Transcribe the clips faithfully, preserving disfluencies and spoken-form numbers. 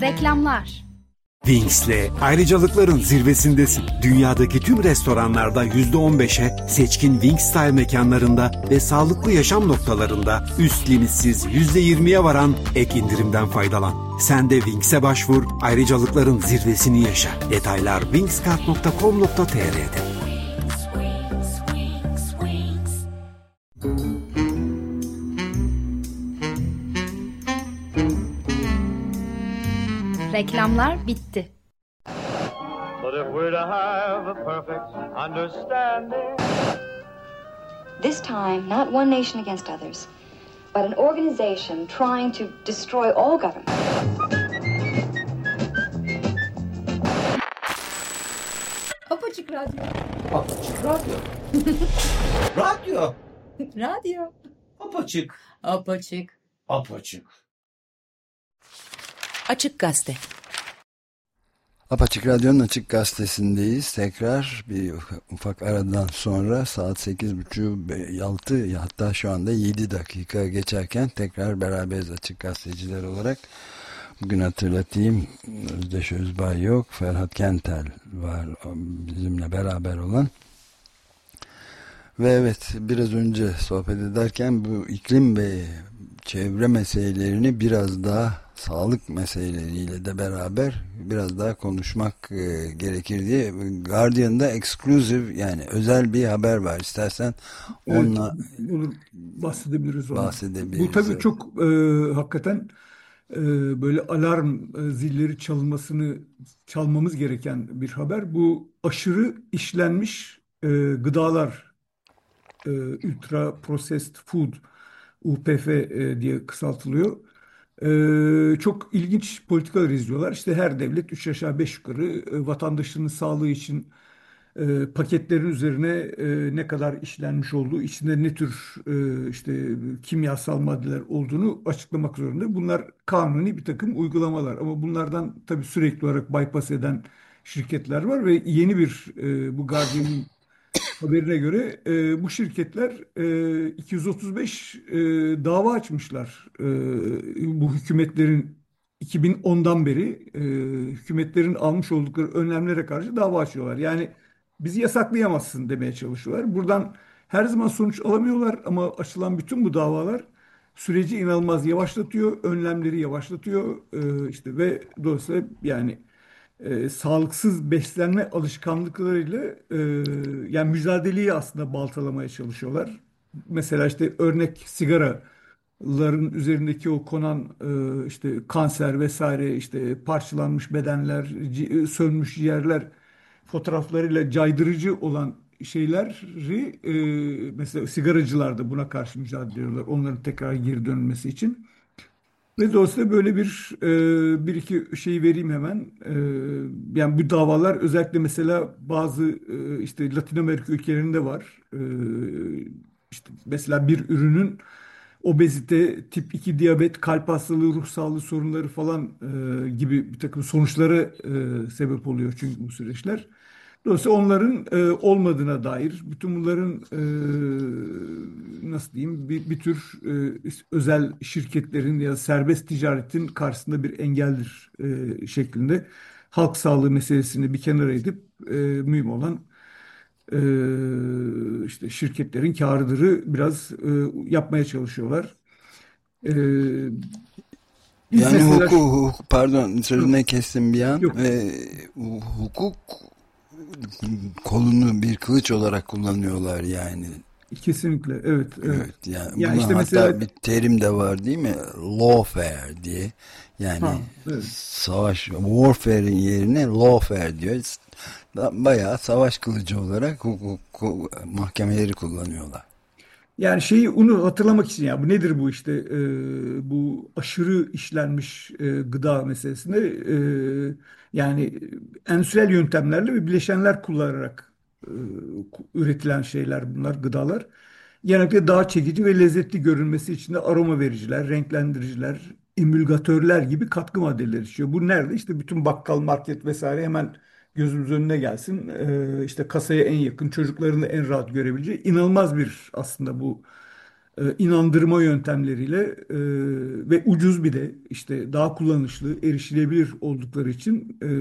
Reklamlar. Wings'le ayrıcalıkların zirvesindesin. Dünyadaki tüm restoranlarda yüzde on beşe, seçkin Wings Style mekanlarında ve sağlıklı yaşam noktalarında üst limitsiz yüzde yirmiye varan ek indirimden faydalan. Sen de Wings'e başvur, ayrıcalıkların zirvesini yaşa. Detaylar wingskart nokta com nokta tr'de. Reklamlar bitti. But if we're to have a perfect understanding, this time, not one nation against others, but an organization trying to destroy all government. Apaçık Radyo. Apaçık Radyo. Radyo. Radyo. Apaçık. Apaçık. Apaçık. Açık Gazete. Apaçık Radyo'nun Açık Gazetesi'ndeyiz. Tekrar bir ufak aradan sonra saat sekiz buçuk altı, hatta şu anda yedi dakika geçerken tekrar beraberiz Açık Gazeteciler olarak. Bugün hatırlatayım, Özdeş Özbay yok, Ferhat Kentel var bizimle beraber olan. Ve evet, biraz önce sohbet ederken bu iklim ve çevre meselelerini biraz daha sağlık meseleleriyle de beraber biraz daha konuşmak e, gerekir diye Guardian'da exclusive, yani özel bir haber var. İstersen onunla evet, bunu bahsedebiliriz. bahsedebiliriz. Bu tabii çok e, hakikaten e, böyle alarm e, zilleri çalmasını çalmamız gereken bir haber. Bu aşırı işlenmiş e, gıdalar, e, ultra processed food, U P F e, diye kısaltılıyor. Ee, çok ilginç politikalar izliyorlar. İşte her devlet üç aşağı beş yukarı e, vatandaşının sağlığı için e, paketlerin üzerine e, ne kadar işlenmiş olduğu, içinde ne tür e, işte kimyasal maddeler olduğunu açıklamak zorunda. Bunlar kanuni bir takım uygulamalar, ama bunlardan tabii sürekli olarak bypass eden şirketler var ve yeni bir e, bu Guardian'ın haberine göre e, bu şirketler e, iki yüz otuz beş e, dava açmışlar. E, bu hükümetlerin iki bin ondan beri e, hükümetlerin almış oldukları önlemlere karşı dava açıyorlar. Yani bizi yasaklayamazsın demeye çalışıyorlar. Buradan her zaman sonuç alamıyorlar, ama açılan bütün bu davalar süreci inanılmaz yavaşlatıyor, önlemleri yavaşlatıyor. E, işte ve dolayısıyla yani e, sağlıksız beslenme alışkanlıklarıyla e, yani mücadeleyi aslında baltalamaya çalışıyorlar. Mesela işte örnek sigaraların üzerindeki o konan e, işte kanser vesaire, işte parçalanmış bedenler, ci- sönmüş ciğerler fotoğraflarıyla caydırıcı olan şeyleri e, mesela sigaracılar da buna karşı mücadele ediyorlar. Onların tekrar geri dönülmesi için. Ve dolayısıyla böyle bir e, bir iki şeyi vereyim hemen. E, yani bu davalar özellikle mesela bazı e, işte Latin Amerika ülkelerinde var. E, işte mesela bir ürünün obezite, tip iki diyabet, kalp hastalığı, ruh sağlığı sorunları falan e, gibi bir takım sonuçlara e, sebep oluyor çünkü bu süreçler. Dolayısıyla onların e, olmadığına dair, bütün bunların e, nasıl diyeyim bir, bir tür e, özel şirketlerin ya serbest ticaretin karşısında bir engeldir e, şeklinde halk sağlığı meselesini bir kenara edip e, mühim olan e, işte şirketlerin kârıdır biraz e, yapmaya çalışıyorlar. E, biz Yani mesela hukuk, hukuk pardon sözüne kestim bir an. yok. Ee, hukuk kolunu bir kılıç olarak kullanıyorlar yani. Kesinlikle evet evet. Evet, yani Yani buna işte hatta mesela bir terim de var değil mi? Lawfare diye. Yani ha, evet. savaş, warfare'in yerine lawfare diyor. Bayağı savaş kılıcı olarak hukuk, hukuk mahkemeleri kullanıyorlar. Yani şeyi onu hatırlamak için ya bu nedir bu işte e, bu aşırı işlenmiş e, gıda meselesinde e, yani endüstriyel yöntemlerle ve bileşenler kullanarak e, üretilen şeyler bunlar gıdalar. Genellikle daha çekici ve lezzetli görünmesi için de aroma vericiler, renklendiriciler, emülgatörler gibi katkı maddeleri içiyor. Bu nerede? İşte bütün bakkal, market vesaire hemen gözümüz önüne gelsin. E, işte kasaya en yakın, çocukların da en rahat görebileceği inanılmaz bir aslında bu e, inandırma yöntemleriyle e, ve ucuz bir de işte daha kullanışlı, erişilebilir oldukları için e,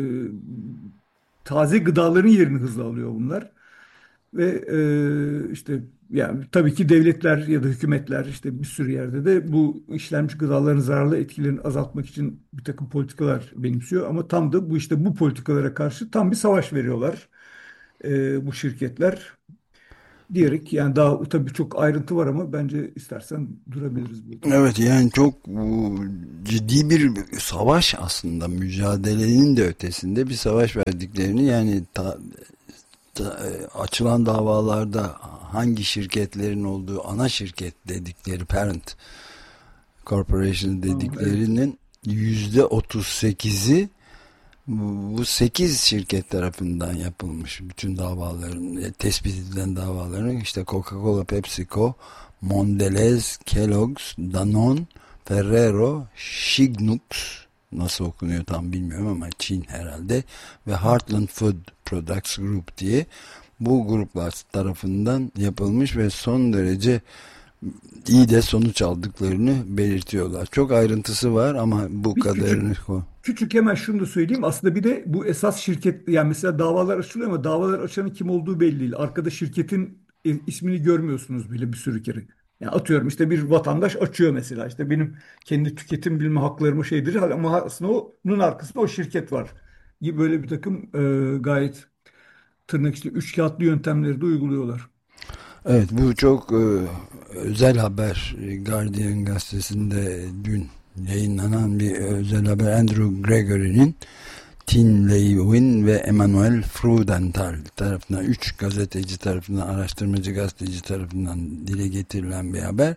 taze gıdaların yerini hızla alıyor bunlar. Ve e, işte yani tabii ki devletler ya da hükümetler işte bir sürü yerde de bu işlenmiş gıdaların zararlı etkilerini azaltmak için bir takım politikalar benimsiyor. Ama tam da bu işte bu politikalara karşı tam bir savaş veriyorlar e, bu şirketler. Diyerek yani daha tabii çok ayrıntı var ama bence istersen durabiliriz burada. Evet, yani çok bu, ciddi bir savaş aslında, mücadelenin de ötesinde bir savaş verdiklerini, yani ta, ta- açılan davalarda hangi şirketlerin olduğu, ana şirket dedikleri parent corporation dediklerinin yüzde otuz sekizi bu, bu sekiz şirket tarafından yapılmış. Bütün davaların, tespit edilen davaların işte Coca-Cola, PepsiCo, Mondelez, Kellogg's, Danone, Ferrero, Chignux, nasıl okunuyor tam bilmiyorum ama Çin herhalde, ve Heartland Food Products Group diye bu gruplar tarafından yapılmış ve son derece iyi de sonuç aldıklarını belirtiyorlar. Çok ayrıntısı var ama bu Bir kadarını... küçük, küçük hemen şunu da söyleyeyim. Aslında bir de bu esas şirket, yani mesela davalar açılıyor ama davalar açanın kim olduğu belli değil. Arkada şirketin e, ismini görmüyorsunuz bile bir sürü kere. Yani atıyorum işte bir vatandaş açıyor mesela, işte benim kendi tüketim bilme haklarımı şeydir ama aslında onun arkasında o şirket var gibi böyle bir takım e, gayet tırnak içinde üç kağıtlı yöntemleri de uyguluyorlar. Evet, bu çok e, özel haber. Guardian gazetesinde dün yayınlanan bir özel haber. Andrew Gregory'nin, Tin Lewin ve Emmanuel Freudenthal tarafından, üç gazeteci tarafından, araştırmacı gazeteci tarafından dile getirilen bir haber.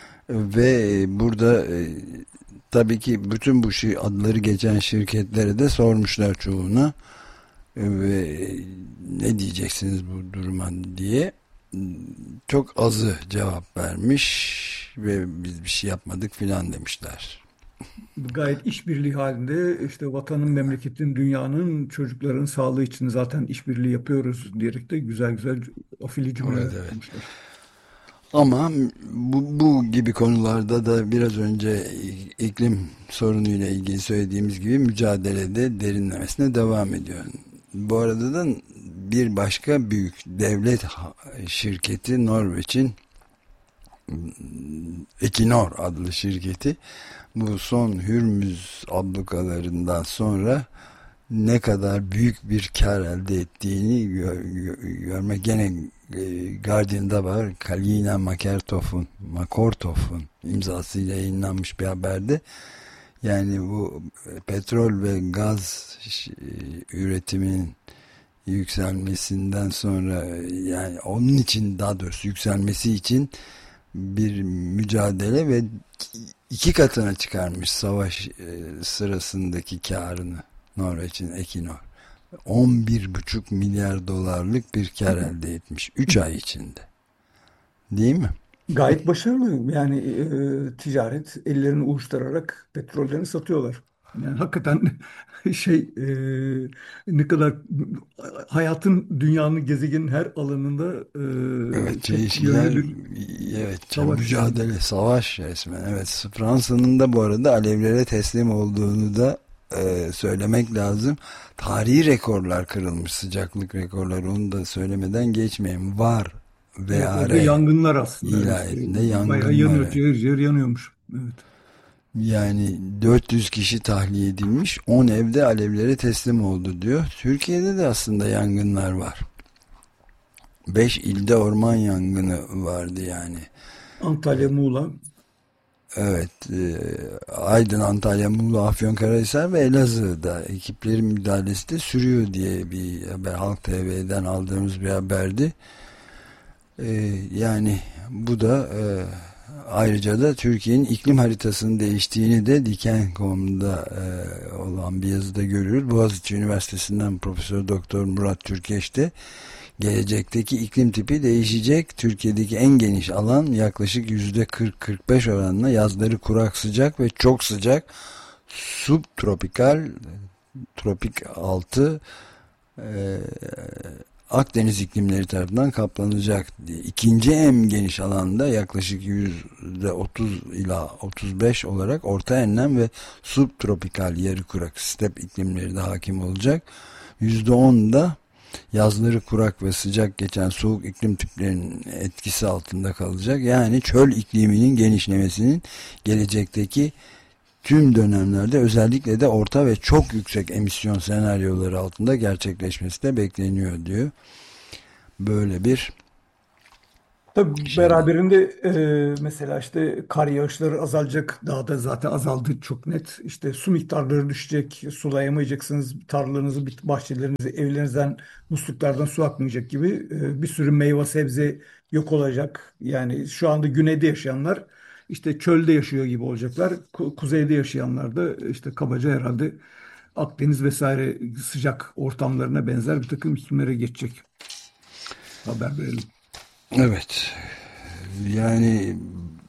Ve burada e, tabii ki bütün bu şey, adları geçen şirketlere de sormuşlar çoğuna. E, ve ne diyeceksiniz bu duruma diye. Çok azı cevap vermiş ve biz bir şey yapmadık filan demişler. Gayet işbirliği halinde işte vatanın, memleketin, dünyanın, çocukların sağlığı için zaten işbirliği yapıyoruz diyerek de güzel güzel afili cümleler Evet, evet. yapmışlar. Ama bu, bu gibi konularda da biraz önce iklim sorunuyla ilgili söylediğimiz gibi mücadelede derinlemesine devam ediyor. Bu arada da bir başka büyük devlet şirketi, Norveç'in Equinor adlı şirketi, bu son Hürmüz ablukalarından sonra ne kadar büyük bir kar elde ettiğini gör, görmek gene Guardian'da var. Kalina Makertoff'un Makortoff'un imzasıyla yayınlanmış bir haberde. Yani bu petrol ve gaz üretiminin yükselmesinden sonra, yani onun için, daha doğrusu yükselmesi için bir mücadele ve iki katına çıkarmış savaş sırasındaki karını Norveç'in Equinor. on bir buçuk milyar dolarlık bir kar elde etmiş üç ay içinde. Değil mi? Gayet başarılı. Yani e, ticaret, ellerini uyuşturarak petrollerini satıyorlar. Yani hakikaten şey e, ne kadar hayatın, dünyanın, gezegenin her alanında e, evet, çok çeşitler, yönlü evet, savaş. mücadele, savaş resmen. Evet, Fransa'nın da bu arada alevlere teslim olduğunu da e, söylemek lazım. Tarihi rekorlar kırılmış, sıcaklık rekorları, onu da söylemeden geçmeyin. Var ve Evet, yangınlar aslında. İlahiyetle Yani, yangınlar. bayağı yanıyor, yer yer yanıyormuş. Evet. Yani dört yüz kişi tahliye edilmiş, on evde alevlere teslim oldu diyor. Türkiye'de de aslında yangınlar var. beş ilde orman yangını vardı yani. Antalya, Muğla. Evet, e, Aydın, Antalya, Muğla, Afyonkarahisar ve Elazığ'da ekiplerin müdahalesi de sürüyor diye bir haber, Halk T V'den aldığımız bir haberdi. E, yani bu da e, ayrıca da Türkiye'nin iklim haritasının değiştiğini de Diken nokta com'da e, olan bir yazıda görüyoruz. Boğaziçi Üniversitesi'nden Profesör Doktor Murat Türkeş de gelecekteki iklim tipi değişecek. Türkiye'deki en geniş alan yaklaşık yüzde kırk kırk beş oranla yazları kurak, sıcak ve çok sıcak, subtropikal, tropik altı, e, Akdeniz iklimleri tarafından kaplanacak. İkinci en geniş alanda yaklaşık yüzde otuz ila otuz beş olarak orta enlem ve subtropikal yarı kurak step iklimleri de hakim olacak. yüzde on da yazları kurak ve sıcak geçen soğuk iklim tiplerinin etkisi altında kalacak. Yani çöl ikliminin genişlemesinin gelecekteki tüm dönemlerde özellikle de orta ve çok yüksek emisyon senaryoları altında gerçekleşmesi de bekleniyor diyor. Böyle bir Tabii şey. beraberinde e, mesela işte kar yağışları azalacak. Dağda zaten azaldı çok net. İşte su miktarları düşecek. Sulayamayacaksınız. Tarlalarınızı, bit- bahçelerinizi, evlerinizden, musluklardan su akmayacak gibi e, bir sürü meyve sebze yok olacak. Yani şu anda güneyde yaşayanlar işte çölde yaşıyor gibi olacaklar. Ku- kuzeyde yaşayanlar da işte kabaca herhalde Akdeniz vesaire sıcak ortamlarına benzer bir takım iklimlere geçecek. Haber verelim. Evet. Yani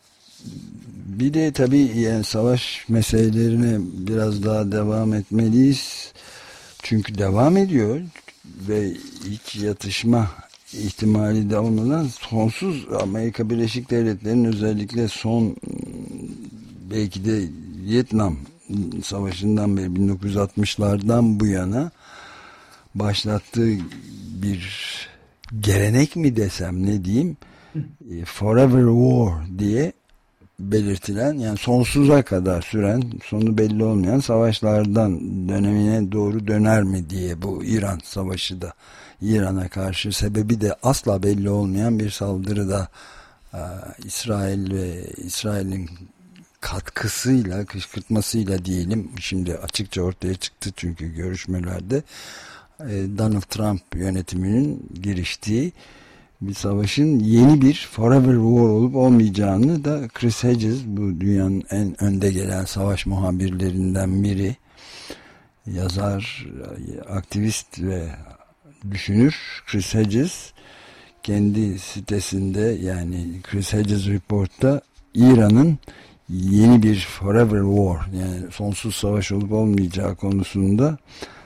bir de tabii yani savaş meselelerine biraz daha devam etmeliyiz. Çünkü devam ediyor ve hiç yatışma ihtimali de olmadan sonsuz Amerika Birleşik Devletleri'nin özellikle son belki de Vietnam Savaşı'ndan beri bin dokuz yüz altmışlardan bu yana başlattığı bir gelenek mi desem ne diyeyim, Forever War diye belirtilen, yani sonsuza kadar süren, sonu belli olmayan savaşlardan dönemine doğru döner mi diye, bu İran Savaşı da İran'a karşı sebebi de asla belli olmayan bir saldırı da e, İsrail ve İsrail'in katkısıyla, kışkırtmasıyla diyelim, şimdi açıkça ortaya çıktı çünkü görüşmelerde Donald Trump yönetiminin giriştiği bir savaşın yeni bir Forever War olup olmayacağını da Chris Hedges, bu dünyanın en önde gelen savaş muhabirlerinden biri, yazar, aktivist ve düşünür Chris Hedges kendi sitesinde, yani Chris Hedges Report'ta İran'ın yeni bir Forever War, yani sonsuz savaş olup olmayacağı konusunda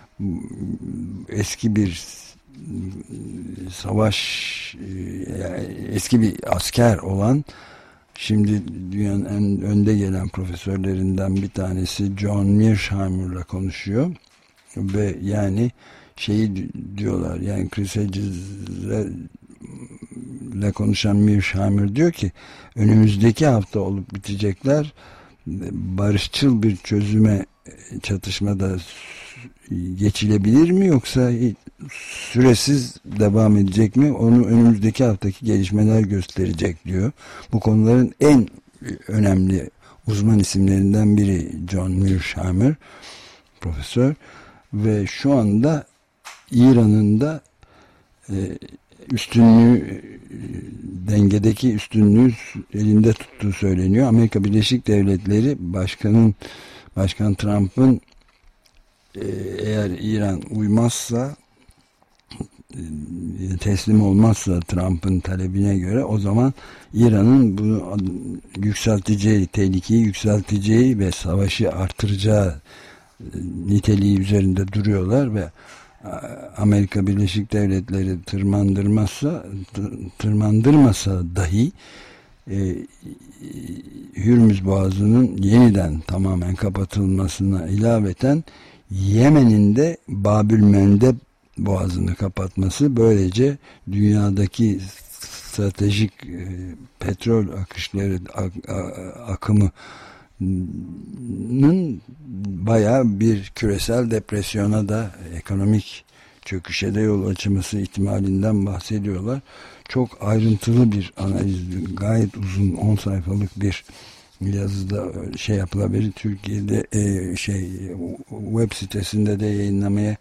eski bir savaş, yani eski bir asker olan, şimdi dünyanın en önde gelen profesörlerinden bir tanesi John Mearsheimer'la konuşuyor ve yani şeyi diyorlar, yani Chris Hedges'le konuşan Mearsheimer diyor ki önümüzdeki hafta olup bitecekler barışçıl bir çözüme, çatışmada geçilebilir mi yoksa süresiz devam edecek mi? Onu önümüzdeki haftaki gelişmeler gösterecek diyor. Bu konuların en önemli uzman isimlerinden biri John Mearsheimer profesör ve şu anda İran'ın da e, üstünlüğü, dengedeki üstünlüğü elinde tuttuğu söyleniyor. Amerika Birleşik Devletleri Başkanın Başkan Trump'ın eğer İran uymazsa, teslim olmazsa Trump'ın talebine göre, o zaman İran'ın bunu yükselteceği, tehlikeyi yükselteceği ve savaşı artıracağı niteliği üzerinde duruyorlar ve Amerika Birleşik Devletleri tırmandırmazsa tırmandırmasa dahi e, Hürmüz Boğazı'nın yeniden tamamen kapatılmasına ilaveten Yemen'in de Babülmendeb Boğazı'nı kapatması, böylece dünyadaki stratejik e, petrol akışları ak, akımının bayağı bir küresel depresyona da, ekonomik çöküşe de yol açması ihtimalinden bahsediyorlar. Çok ayrıntılı bir analiz, gayet uzun, on sayfalık bir yazıda şey yapılabilir. Türkiye'de e, şey web sitesinde de yayınlamaya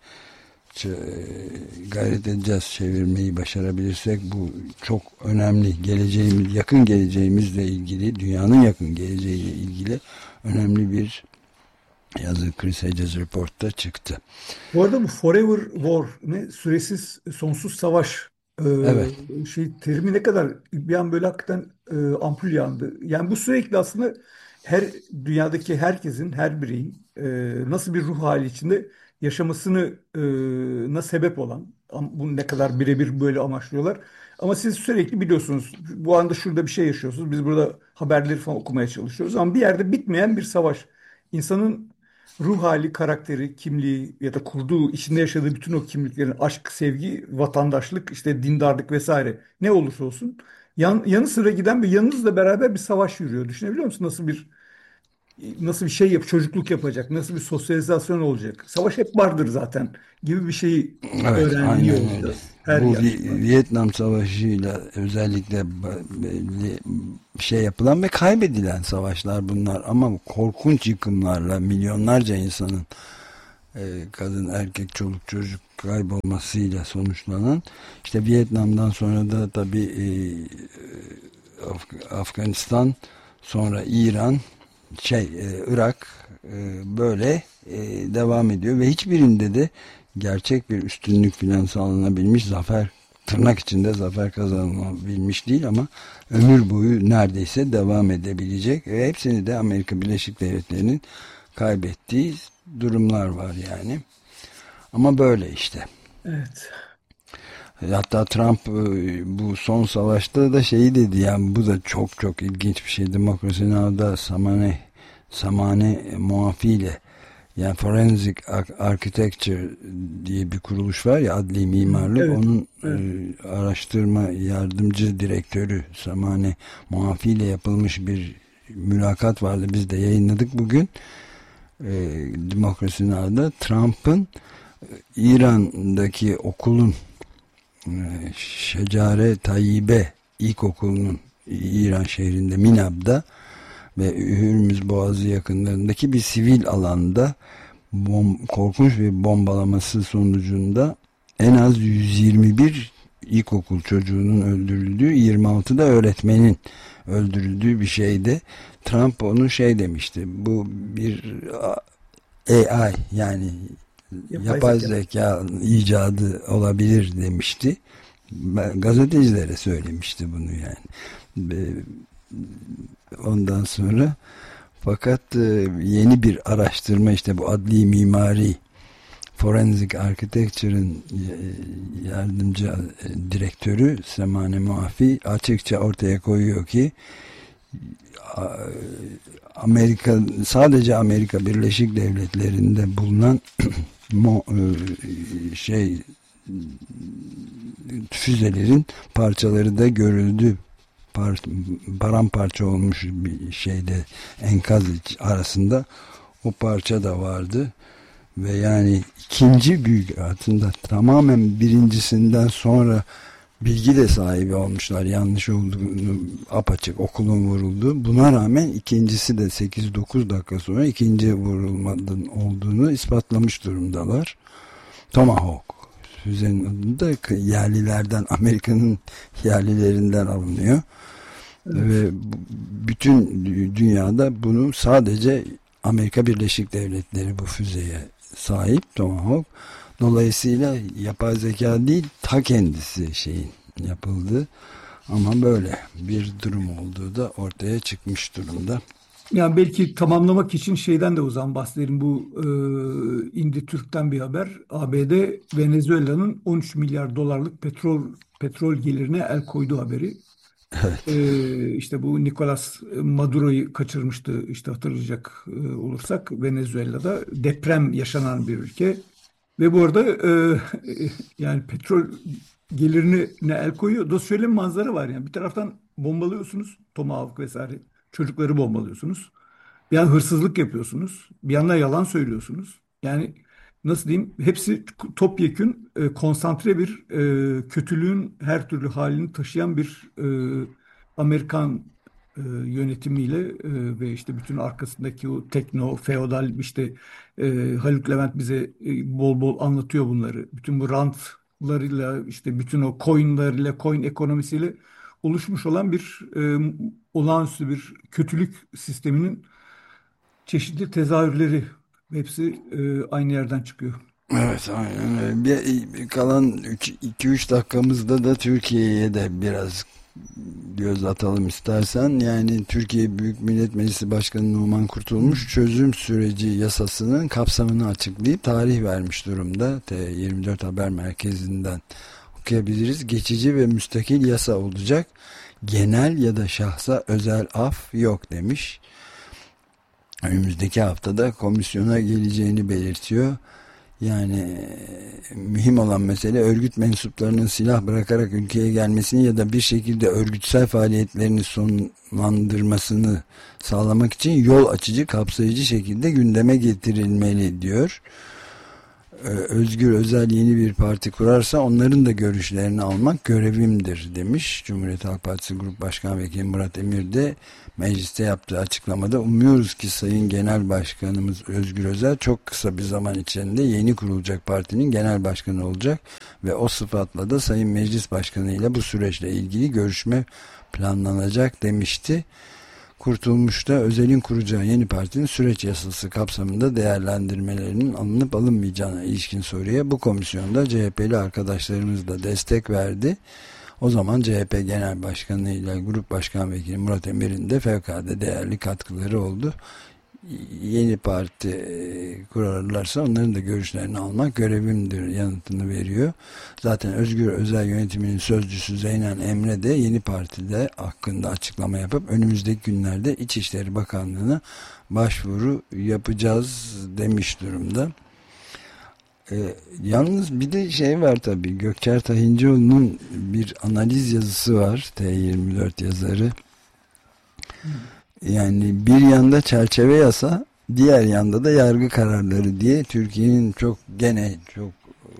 gayret edeceğiz, çevirmeyi başarabilirsek. Bu çok önemli, geleceğimiz, yakın geleceğimizle ilgili, dünyanın yakın geleceğiyle ilgili önemli bir yazı Chris Hedges Report'ta çıktı. Bu arada bu Forever War ne? Süresiz sonsuz savaş e, Evet. şey terimi ne kadar bir an böyle hakikaten e, ampul yandı. Yani bu sürekli aslında her dünyadaki herkesin, her bireyin e, nasıl bir ruh hali içinde yaşamasını e, na sebep olan, am- bunu ne kadar birebir böyle amaçlıyorlar. Ama siz sürekli biliyorsunuz, bu anda şurada bir şey yaşıyorsunuz. Biz burada haberleri falan okumaya çalışıyoruz. Ama bir yerde bitmeyen bir savaş. İnsanın ruh hali, karakteri, kimliği ya da kurduğu, içinde yaşadığı bütün o kimliklerin aşk, sevgi, vatandaşlık, işte dindarlık vesaire ne olursa olsun yan, yanı sıra giden ve yanınızla beraber bir savaş yürüyor. Düşünebiliyor musun? Nasıl bir nasıl bir şey yap, çocukluk yapacak, nasıl bir sosyalizasyon olacak. Savaş hep vardır zaten gibi bir şeyi Evet, öğrendiği aynen öyle. olacağız her Bu Vi- yaşta. Vietnam Savaşı'yla özellikle ba- belli şey yapılan ve kaybedilen savaşlar bunlar, ama korkunç yıkımlarla milyonlarca insanın e, kadın, erkek, çoluk çocuk kaybolmasıyla sonuçlanan, işte Vietnam'dan sonra da tabii e, Af- Afganistan, sonra İran, şey e, Irak, e, böyle e, devam ediyor ve hiçbirinde de gerçek bir üstünlük filan sağlanabilmiş, zafer, tırnak içinde zafer kazanılabilmiş değil, ama ömür boyu neredeyse devam edebilecek ve hepsini de Amerika Birleşik Devletleri'nin kaybettiği durumlar var yani. Ama böyle işte. Evet. Hatta Trump e, bu son savaşta da şeyi dedi, yani bu da çok çok ilginç bir şey. Demokrasi Now'da Samane Samane muafiyle, yani Forensic Architecture diye bir kuruluş var ya, adli mimarlık, Evet. onun Evet. e, araştırma yardımcı direktörü Samane muafiyle yapılmış bir mülakat vardı. Biz de yayınladık bugün. E, Demokrasi Now'da Trump'ın İran'daki okulun, Şecare Tayyibe İlkokulu'nun, İran şehrinde Minab'da ve Hürmüz Boğazı yakınlarındaki bir sivil alanda bom, korkunç bir bombalaması sonucunda en az yüz yirmi bir ilkokul çocuğunun öldürüldüğü, yirmi altı da öğretmenin öldürüldüğü bir şeydi. Trump onu şey demişti, bu bir A I, yani Yapay yapay zeka. zeka icadı olabilir demişti. Ben gazetecilere söylemişti bunu yani. Ondan sonra, fakat yeni bir araştırma, işte bu adli mimari Forensic Architecture'ın yardımcı direktörü Semane Muafi açıkça ortaya koyuyor ki Amerika, sadece Amerika Birleşik Devletleri'nde bulunan mo, şey füzelerin parçaları da görüldü. Par, paramparça olmuş bir şeyde, enkaz arasında o parça da vardı ve yani ikinci büyük, aslında tamamen birincisinden sonra bilgi de sahibi olmuşlar, yanlış olduğunu apaçık, okulun vuruldu. Buna rağmen ikincisi de sekiz dokuz dakika sonra ikinci vurulmanın olduğunu ispatlamış durumdalar. Tomahawk füzenin adı da yerlilerden, Amerika'nın yerlilerinden alınıyor. Evet. Ve bütün dünyada bunu sadece Amerika Birleşik Devletleri bu füzeye sahip, Tomahawk. Dolayısıyla yapay zeka değil, ta kendisi şeyin yapıldı. Ama böyle bir durum olduğu da ortaya çıkmış durumda. Yani belki tamamlamak için şeyden de o zaman bahsedelim. Bu e, İndi Türk'ten bir haber. A B D Venezuela'nın on üç milyar dolarlık petrol petrol gelirine el koyduğu haberi. Evet. E, işte bu Nicolas Maduro'yu kaçırmıştı, işte hatırlayacak e, olursak, Venezuela'da deprem yaşanan bir ülke. Ve bu arada e, yani petrol gelirine el koyuyor. Da şöyle bir manzara var yani. Bir taraftan bombalıyorsunuz, Tomahawk vesaire. Çocukları bombalıyorsunuz. Bir yan hırsızlık yapıyorsunuz. Bir yandan yalan söylüyorsunuz. Yani nasıl diyeyim? Hepsi topyekün e, konsantre bir e, kötülüğün her türlü halini taşıyan bir e, Amerikan e, yönetimiyle e, ve işte bütün arkasındaki o tekno, feodal, işte e, Haluk Levent bize e, bol bol anlatıyor bunları. Bütün bu rantlarıyla, işte bütün o coinlarıyla, coin ekonomisiyle oluşmuş olan bir e, olağanüstü bir kötülük sisteminin çeşitli tezahürleri, hepsi e, aynı yerden çıkıyor. Evet, aynen öyle. Bir, kalan iki üç dakikamızda da Türkiye'ye de biraz göz atalım istersen. Yani Türkiye Büyük Millet Meclisi Başkanı Numan Kurtulmuş çözüm süreci yasasının kapsamını açıklayıp tarih vermiş durumda. T yirmi dört Haber Merkezi'nden okuyabiliriz. Geçici ve müstakil yasa olacak. Genel ya da şahsa özel af yok demiş. Önümüzdeki haftada komisyona geleceğini belirtiyor. Yani mühim olan mesele örgüt mensuplarının silah bırakarak ülkeye gelmesini ya da bir şekilde örgütsel faaliyetlerini sonlandırmasını sağlamak için yol açıcı, kapsayıcı şekilde gündeme getirilmeli diyor. Özgür Özel yeni bir parti kurarsa onların da görüşlerini almak görevimdir demiş. Cumhuriyet Halk Partisi Grup Başkan Vekili Murat Emir de mecliste yaptığı açıklamada umuyoruz ki Sayın Genel Başkanımız Özgür Özel çok kısa bir zaman içinde yeni kurulacak partinin genel başkanı olacak ve o sıfatla da Sayın Meclis Başkanı ile bu süreçle ilgili görüşme planlanacak demişti. Kurtulmuş'ta Özel'in kuracağı yeni partinin süreç yasası kapsamında değerlendirmelerinin alınıp alınmayacağına ilişkin soruya bu komisyonda C H P'li arkadaşlarımız da destek verdi. O zaman C H P Genel Başkanı ile Grup Başkan Vekili Murat Emir'in de fevkalade değerli katkıları oldu. Yeni parti kurarlarsa onların da görüşlerini almak görevimdir yanıtını veriyor. Zaten Özgür Özel yönetiminin sözcüsü Zeynel Emre de yeni partide hakkında açıklama yapıp önümüzdeki günlerde İçişleri Bakanlığı'na başvuru yapacağız demiş durumda. Ee, yalnız bir de şey var tabii, Gökçer Tahincioğlu'nun bir analiz yazısı var, T yirmi dört yazarı. Yani bir yanda çerçeve yasa, diğer yanda da yargı kararları diye Türkiye'nin çok gene çok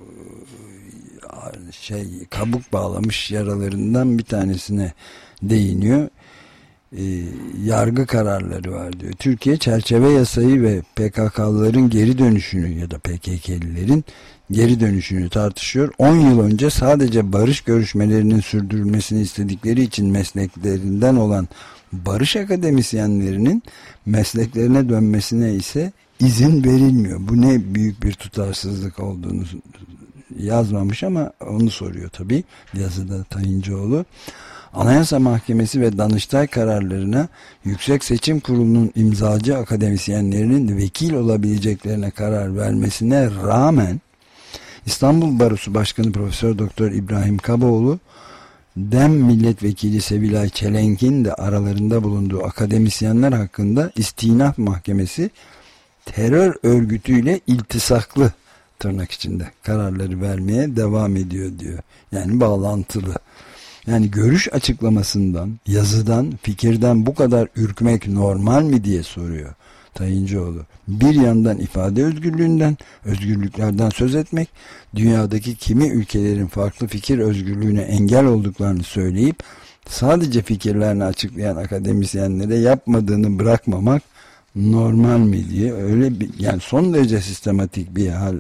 şey kabuk bağlamış yaralarından bir tanesine değiniyor. Ee, yargı kararları var diyor. Türkiye çerçeve yasayı ve P K K'lıların geri dönüşünü ya da P K K'lilerin geri dönüşünü tartışıyor. on yıl önce sadece barış görüşmelerinin sürdürülmesini istedikleri için mesleklerinden olan barış akademisyenlerinin mesleklerine dönmesine ise izin verilmiyor. Bu ne büyük bir tutarsızlık olduğunu yazmamış ama onu soruyor tabii yazıda Tahincioğlu. Anayasa Mahkemesi ve Danıştay kararlarına Yüksek Seçim Kurulu'nun imzacı akademisyenlerinin vekil olabileceklerine karar vermesine rağmen İstanbul Barosu Başkanı Profesör Doktor İbrahim Kaboğlu, DEM Milletvekili Sevilay Çelenk'in de aralarında bulunduğu akademisyenler hakkında İstinaf Mahkemesi terör örgütüyle iltisaklı tırnak içinde kararları vermeye devam ediyor diyor. Yani bağlantılı. Yani görüş açıklamasından, yazıdan, fikirden bu kadar ürkmek normal mi diye soruyor Tahincioğlu. Bir yandan ifade özgürlüğünden, özgürlüklerden söz etmek, dünyadaki kimi ülkelerin farklı fikir özgürlüğüne engel olduklarını söyleyip sadece fikirlerini açıklayan akademisyenlere yapmadığını bırakmamak normal mi diye, öyle bir, yani son derece sistematik bir hal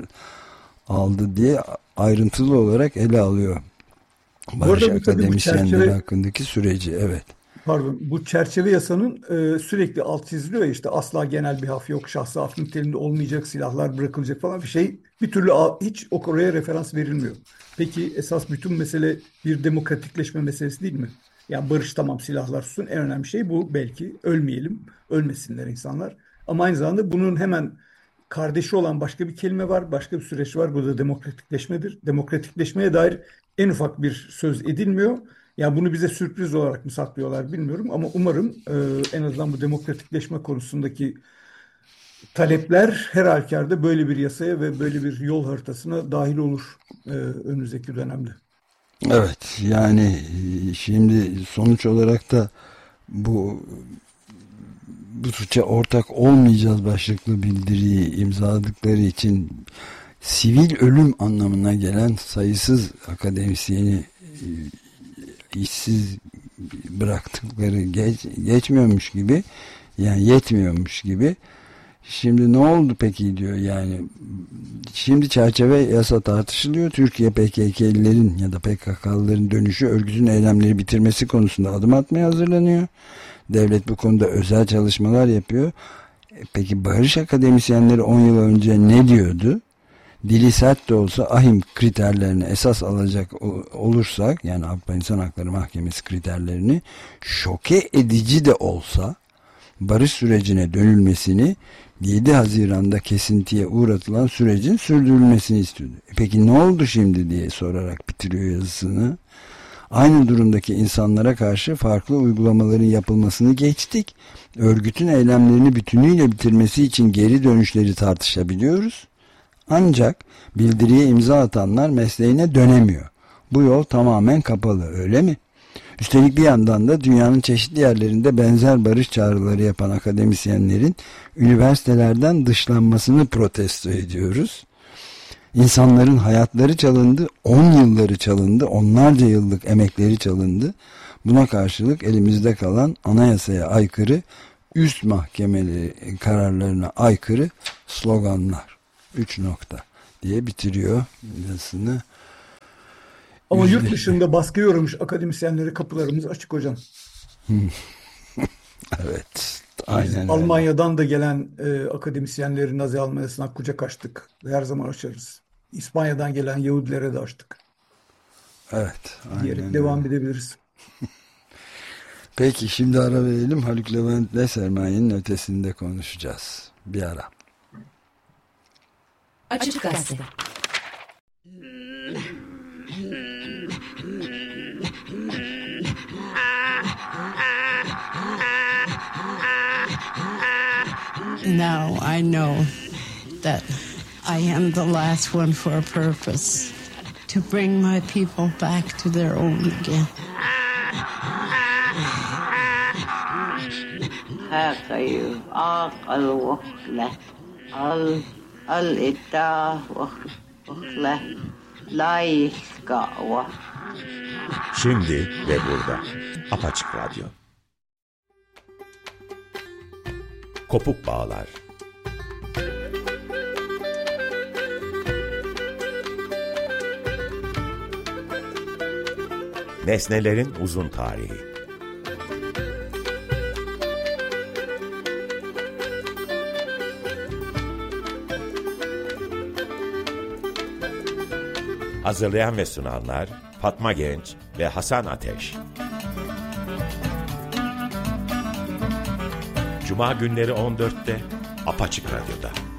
aldı diye ayrıntılı olarak ele alıyor. Barış akademisyenleri çerçeve, hakkındaki süreci, evet. Pardon, bu çerçeve yasanın e, sürekli alt çiziliyor ya, işte asla genel bir af yok, şahsı af niteliğinde olmayacak, silahlar bırakılacak falan bir şey. Bir türlü hiç oraya referans verilmiyor. Peki esas bütün mesele bir demokratikleşme meselesi değil mi? Yani barış, tamam, silahlar sussun, en önemli şey bu belki, ölmeyelim, ölmesinler insanlar. Ama aynı zamanda bunun hemen kardeşi olan başka bir kelime var, başka bir süreç var. Bu da demokratikleşmedir. Demokratikleşmeye dair en ufak bir söz edilmiyor. Yani bunu bize sürpriz olarak mı saklıyorlar bilmiyorum ama umarım e, en azından bu demokratikleşme konusundaki talepler her halükarda böyle bir yasaya ve böyle bir yol haritasına dahil olur e, önümüzdeki dönemde. Evet, yani şimdi sonuç olarak da bu bu suça ortak olmayacağız başlıklı bildiriyi imzaladıkları için sivil ölüm anlamına gelen sayısız akademisyeni işsiz bıraktıkları geç, geçmiyormuş gibi, yani yetmiyormuş gibi. Şimdi ne oldu peki diyor, yani şimdi çerçeve yasa tartışılıyor. Türkiye P K K'lilerin ya da P K K'lıların dönüşü, örgütün eylemleri bitirmesi konusunda adım atmaya hazırlanıyor. Devlet bu konuda özel çalışmalar yapıyor. Peki barış akademisyenleri on yıl önce ne diyordu? dili sert de olsa ahim kriterlerini esas alacak olursak, yani Avrupa İnsan Hakları Mahkemesi kriterlerini, şoke edici de olsa barış sürecine dönülmesini, yedi Haziran'da kesintiye uğratılan sürecin sürdürülmesini istiyordu. E peki ne oldu şimdi diye sorarak bitiriyor yazısını. Aynı durumdaki insanlara karşı farklı uygulamaların yapılmasını geçtik. Örgütün eylemlerini bütünüyle bitirmesi için geri dönüşleri tartışabiliyoruz. Ancak bildiriye imza atanlar mesleğine dönemiyor. Bu yol tamamen kapalı, öyle mi? Üstelik bir yandan da dünyanın çeşitli yerlerinde benzer barış çağrıları yapan akademisyenlerin üniversitelerden dışlanmasını protesto ediyoruz. İnsanların hayatları çalındı, on yılları çalındı, onlarca yıllık emekleri çalındı. Buna karşılık elimizde kalan anayasaya aykırı, üst mahkemeleri kararlarına aykırı sloganlar. Üç nokta diye bitiriyor yazısını. Ama yurt dışında baskıya uğramış akademisyenlere kapılarımız açık hocam. Evet. Aynen. Almanya'dan da gelen e, akademisyenlerin Nazi Almanya'sına kucak açtık. Her zaman açarız. İspanya'dan gelen Yahudilere de açtık. Evet. Diyerek Aynen devam öyle. edebiliriz. Peki şimdi ara verelim. Haluk Levent'le sermayenin ötesinde konuşacağız. Bir ara. Açık Gazete. Now I know that I am the last one for a purpose, to bring my people back to their own again. هاقيو عاقل وخلة al al ita وخلة لايك قاوة. Şimdi ve burada Apaçık Radyo. Kopuk Bağlar. Nesnelerin uzun tarihi. Hazırlayan ve sunanlar Fatma Genç ve Hasan Ateş. Cuma günleri on dörtte Apaçık Radyo'da.